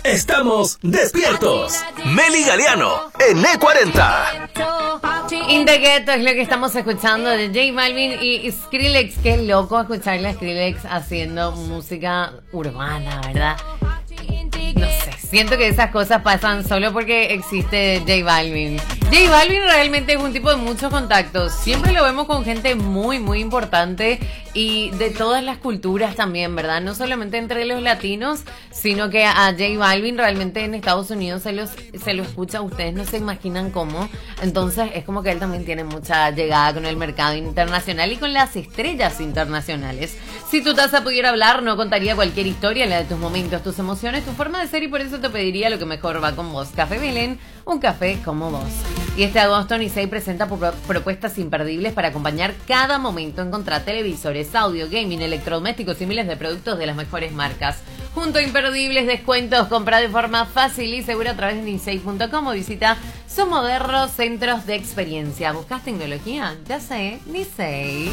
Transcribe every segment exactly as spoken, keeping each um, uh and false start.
Estamos despiertos. Meli Galeano en E cuarenta. In the Ghetto es lo que estamos escuchando de J Balvin y Skrillex. Qué loco escucharle a Skrillex haciendo música urbana, ¿verdad? No sé, siento que esas cosas pasan solo porque existe J Balvin. J Balvin realmente es un tipo de muchos contactos. Siempre lo vemos con gente muy, muy importante y de todas las culturas también, ¿verdad? No solamente entre los latinos, sino que a J Balvin realmente en Estados Unidos se, los, se lo escucha, ustedes no se imaginan cómo. Entonces es como que él también tiene mucha llegada con el mercado internacional y con las estrellas internacionales. Si tu taza pudiera hablar, no contaría cualquier historia, la de tus momentos, tus emociones, tu forma de ser, y por eso te pediría lo que mejor va con vos. Café Belén, un café como vos. Y este agosto Nicey presenta pro- propuestas imperdibles para acompañar cada momento. Encontrá televisores, audio, gaming, electrodomésticos y miles de productos de las mejores marcas. Junto a imperdibles descuentos, compra de forma fácil y segura a través de nicey punto com o visita sus modernos centros de experiencia. ¿Buscas tecnología? Ya sé, Nicey.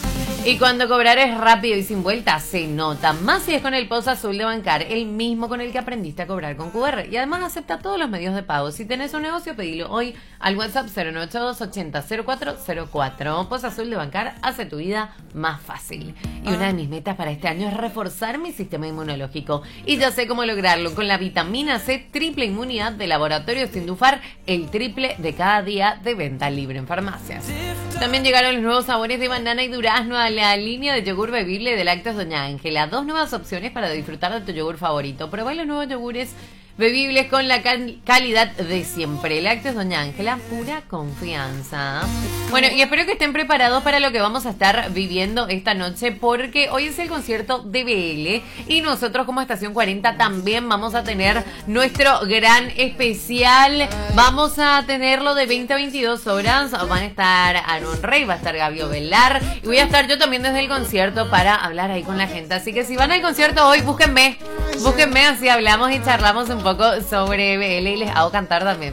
Y cuando cobrar es rápido y sin vuelta, se nota. Más si es con el Post Azul de Bancar, el mismo con el que aprendiste a cobrar con cu erre. Y además acepta todos los medios de pago. Si tenés un negocio, pedilo hoy al WhatsApp cero nueve ocho dos ochenta cero cuatro cero cuatro. Post Azul de Bancar hace tu vida más fácil. Y una de mis metas para este año es reforzar mi sistema inmunológico. Y ya sé cómo lograrlo con la vitamina C triple inmunidad de Laboratorio Sindufar, el triple de cada día de venta libre en farmacias. También llegaron los nuevos sabores de banana y durazno a la línea de yogur bebible de Lácteos Doña Ángela. Dos nuevas opciones para disfrutar de tu yogur favorito. Probá los nuevos yogures bebibles con la cal- calidad de siempre. Lácteos Doña Ángela, pura confianza. Bueno, y espero que estén preparados para lo que vamos a estar viviendo esta noche, porque hoy es el concierto de B L y nosotros como Estación cuarenta también vamos a tener nuestro gran especial. Vamos a tenerlo de veinte a veintidós horas. Van a estar Aaron Rey, va a estar Gabio Velar y voy a estar yo también desde el concierto para hablar ahí con la gente. Así que si van al concierto hoy, búsquenme. Búsquenme, así hablamos y charlamos un poco sobre B L y les hago cantar también.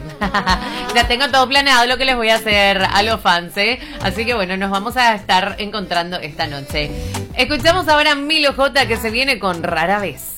Ya tengo todo planeado lo que les voy a hacer a los fans, ¿eh? Así que bueno, nos vamos a estar encontrando esta noche. Escuchamos ahora a Milo J, que se viene con Rara Vez.